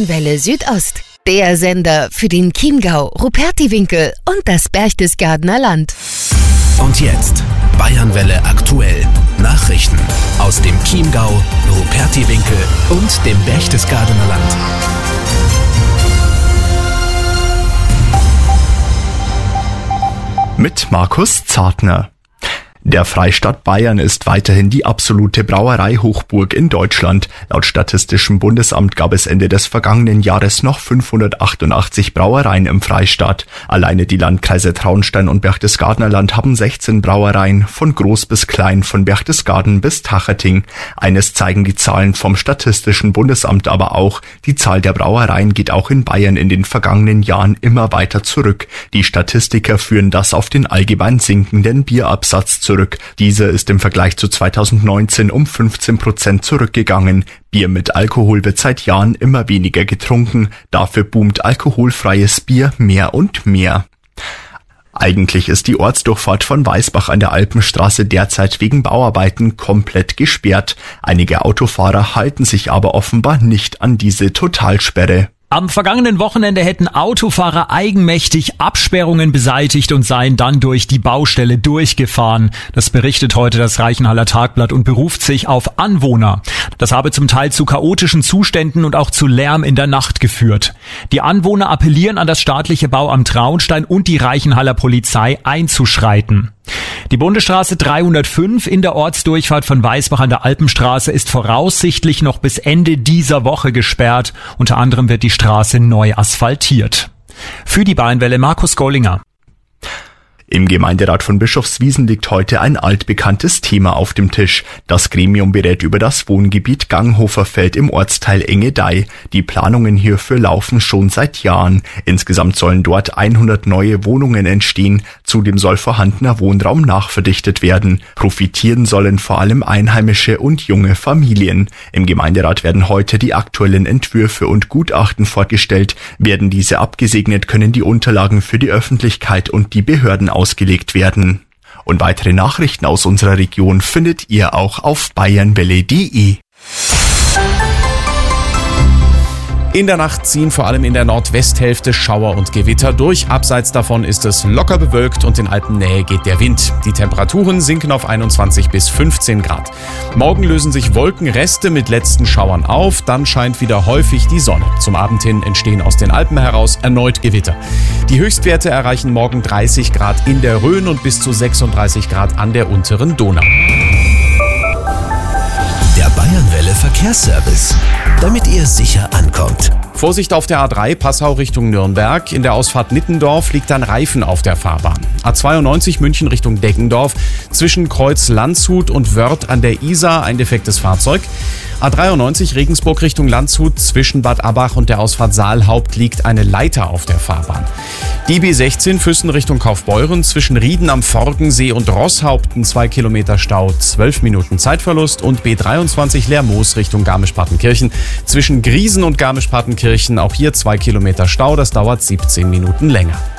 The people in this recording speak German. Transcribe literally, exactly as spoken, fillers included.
Bayernwelle Südost. Der Sender für den Chiemgau, Rupertiwinkel und das Berchtesgadener Land. Und jetzt Bayernwelle aktuell. Nachrichten aus dem Chiemgau, Rupertiwinkel und dem Berchtesgadener Land. Mit Markus Zartner. Der Freistaat Bayern ist weiterhin die absolute Brauerei-Hochburg in Deutschland. Laut Statistischem Bundesamt gab es Ende des vergangenen Jahres noch fünfhundertachtundachtzig Brauereien im Freistaat. Alleine die Landkreise Traunstein und Berchtesgadener Land haben sechzehn Brauereien, von groß bis klein, von Berchtesgaden bis Tacheting. Eines zeigen die Zahlen vom Statistischen Bundesamt aber auch: Die Zahl der Brauereien geht auch in Bayern in den vergangenen Jahren immer weiter zurück. Die Statistiker führen das auf den allgemein sinkenden Bierabsatz zurück. Dieser ist im Vergleich zu zweitausendneunzehn um fünfzehn Prozent zurückgegangen. Bier mit Alkohol wird seit Jahren immer weniger getrunken. Dafür boomt alkoholfreies Bier mehr und mehr. Eigentlich ist die Ortsdurchfahrt von Weißbach an der Alpenstraße derzeit wegen Bauarbeiten komplett gesperrt. Einige Autofahrer halten sich aber offenbar nicht an diese Totalsperre. Am vergangenen Wochenende hätten Autofahrer eigenmächtig Absperrungen beseitigt und seien dann durch die Baustelle durchgefahren. Das berichtet heute das Reichenhaller Tagblatt und beruft sich auf Anwohner. Das habe zum Teil zu chaotischen Zuständen und auch zu Lärm in der Nacht geführt. Die Anwohner appellieren an das staatliche Bauamt Traunstein und die Reichenhaller Polizei einzuschreiten. Die Bundesstraße dreihundertfünf in der Ortsdurchfahrt von Weißbach an der Alpenstraße ist voraussichtlich noch bis Ende dieser Woche gesperrt. Unter anderem wird die Straße neu asphaltiert. Für die Bayernwelle Markus Gollinger. Im Gemeinderat von Bischofswiesen liegt heute ein altbekanntes Thema auf dem Tisch. Das Gremium berät über das Wohngebiet Ganghoferfeld im Ortsteil Engedei. Die Planungen hierfür laufen schon seit Jahren. Insgesamt sollen dort hundert neue Wohnungen entstehen. Zudem soll vorhandener Wohnraum nachverdichtet werden. Profitieren sollen vor allem Einheimische und junge Familien. Im Gemeinderat werden heute die aktuellen Entwürfe und Gutachten vorgestellt. Werden diese abgesegnet, können die Unterlagen für die Öffentlichkeit und die Behörden ausgelegt werden. Und weitere Nachrichten aus unserer Region findet ihr auch auf bayernwelle punkt de. In der Nacht ziehen vor allem in der Nordwesthälfte Schauer und Gewitter durch. Abseits davon ist es locker bewölkt und in Alpennähe geht der Wind. Die Temperaturen sinken auf einundzwanzig bis fünfzehn Grad. Morgen lösen sich Wolkenreste mit letzten Schauern auf, dann scheint wieder häufig die Sonne. Zum Abend hin entstehen aus den Alpen heraus erneut Gewitter. Die Höchstwerte erreichen morgen dreißig Grad in der Rhön und bis zu sechsunddreißig Grad an der unteren Donau. Der Bayernwelle Verkehrsservice, damit ihr sicher ankommt. Vorsicht auf der A drei Passau Richtung Nürnberg. In der Ausfahrt Nittendorf liegt ein Reifen auf der Fahrbahn. A zweiundneunzig München Richtung Deggendorf. Zwischen Kreuz Landshut und Wörth an der Isar ein defektes Fahrzeug. A dreiundneunzig Regensburg Richtung Landshut. Zwischen Bad Abbach und der Ausfahrt Saalhaupt liegt eine Leiter auf der Fahrbahn. Die B sechzehn Füssen Richtung Kaufbeuren. Zwischen Rieden am Forgensee und Rosshaupten zwei Kilometer Stau, zwölf Minuten Zeitverlust. Und B dreiundzwanzig Lermoos Richtung Garmisch-Partenkirchen. Zwischen Griesen und Garmisch-Partenkirchen auch hier zwei Kilometer Stau, das dauert siebzehn Minuten länger.